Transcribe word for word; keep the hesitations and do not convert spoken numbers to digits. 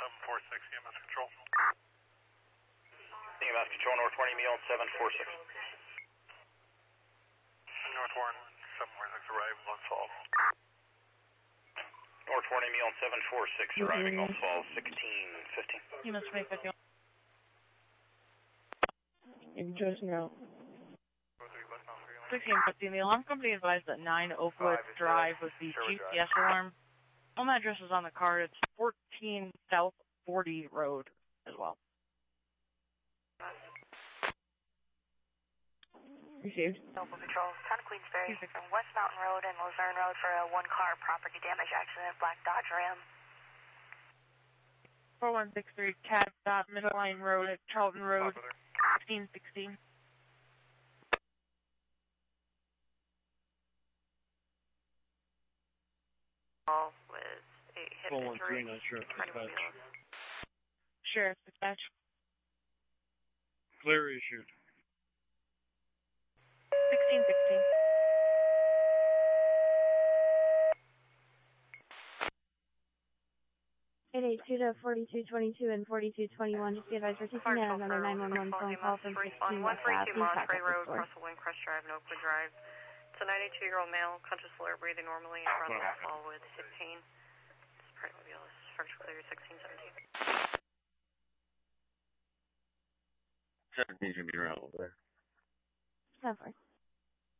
seven four six, E M S Control. E M S Control, North Warren, Emil seven four six. North Warren, seven four six, arriving on Falls. North Warren, Emil seven four six, arriving on Falls, sixteen fifteen. You must make a deal. Just now. sixteen fifteen, the alarm company advised that nine Oakwood Drive was the G P S alarm. All my address is on the card. It's fourteen South forty Road as well. Received. Local Patrol, Town of Queensbury, from West Mountain Road and Luzerne Road for a one-car property damage accident, Black Dodge Ram. four one six three, Cab Stop, Middle Line Road at Charlton Road, sixteen sixteen. All with a hip injury. Not sure. Sheriff Dispatch. Clear issued. sixteen sixteen. eight eight two to forty-two twenty-two and forty-two twenty-one. Just be advised we're taking another nine one one phone call from sixteen West Ave. Please back up Road, the store. Russell Windcrest Drive, and Oakwood Drive. It's a ninety-two-year-old male, conscious lower breathing normally, and run on fall with hip pain. It's pretty mobile. First clear, sixteen seventeen. seventeen should be around over there. Never.